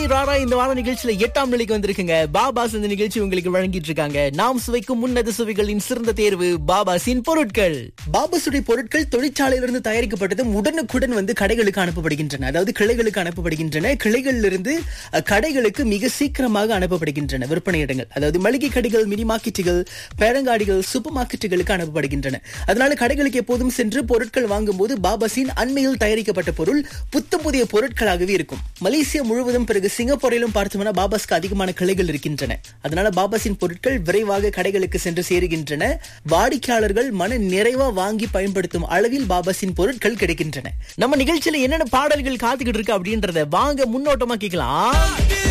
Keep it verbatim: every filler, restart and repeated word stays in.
ராரா இந்த வார நிகழ்ச்சியில எட்டாம் நிலைக்கு வந்திருக்குங்க. பாபாஸ் இந்த நிகழ்ச்சி உங்களுக்கு வழங்கிட்டு இருக்காங்க. நாம் சுவைக்கும் முன்னத சுவைகளின் சிறந்த தேர்வு பாபாஸின் பொருட்கள். பாபாசுடைய பொருட்கள் தொழிற்சாலையிலிருந்து தயாரிக்கப்பட்டதும் உடனுக்குடன் வந்து கடைகளுக்கு அனுப்பப்படுகின்றன. அதாவது கிளைகளுக்கு அனுப்பப்படுகின்றன. கிளைகளில் இருந்து கடைகளுக்கு மிக சீக்கிரமாக அனுப்பப்படுகின்றன. விற்பனை இடங்கள், அதாவது மளிகை கடைகள், மினி மார்க்கெட்டுகள், பேரங்காடிகள், சூப்பர் மார்க்கெட்டுகளுக்கு அனுப்பப்படுகின்றன. அதனால கடைகளுக்கு எப்போதும் சென்று பொருட்கள் வாங்கும் போது பாபாஸின் அண்மையில் தயாரிக்கப்பட்ட பொருள் புத்தம் புதிய பொருட்களாகவே இருக்கும். மலேசியா முழுவதும், பிறகு சிங்கப்பூரிலும் பார்த்தோம்னா பாபாஸ்க்கு அதிகமான கிளைகள் இருக்கின்றன. அதனால பாபாஸின் பொருட்கள் விரைவாக கடைகளுக்கு சென்று சேருகின்றன. வாடிக்கையாளர்கள் மன நிறைவா வாங்கி பயன்படுத்தும் அளவில் பாபாஸின் பொருட்கள் கிடைக்கின்றன. நம்ம நிகழ்ச்சியில என்னென்ன பாடல்கள் காத்துக்கிட்டு இருக்கு அப்படின்றத வாங்க முன்னோட்டமா கேட்கலாம்.